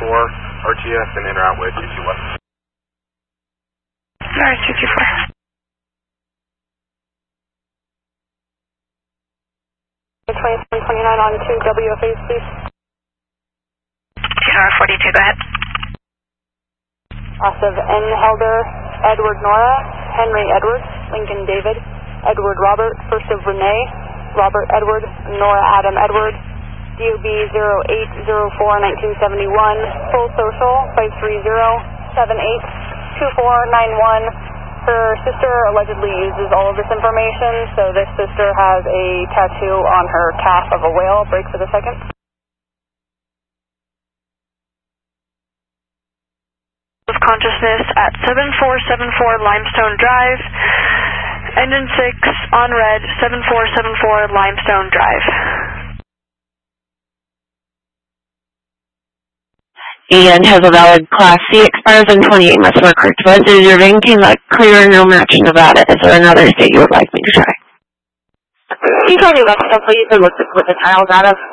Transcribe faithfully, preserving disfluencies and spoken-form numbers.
four, R T S and enter out with two two one. Alright, two two four. twenty-seven twenty-nine on two W F As, please. T R forty-two, go ahead. Ostiv N. Helder, Edward Nora, Henry Edward, Lincoln David, Edward Robert, First of Renee, Robert Edward, Nora Adam Edward, D O B zero eight zero four nineteen seventy-one, full social five three zero seven eight two four nine one. Her sister allegedly uses all of this information, so this sister has a tattoo on her calf of a whale. Break for the second. Of consciousness at seven four seven four Limestone Drive, engine six on red, seven four seven four Limestone Drive. And has a valid Class C, expires in twenty-eight months. We're correct. But is your ring team like clear, no match in Nevada? Is there another state you would like me to try? Can you tell me what stuff please and what the, what the tile's out of?